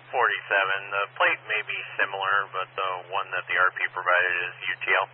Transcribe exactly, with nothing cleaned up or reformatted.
forty-seven. The plate may be similar, but the one that the R P provided is U T L.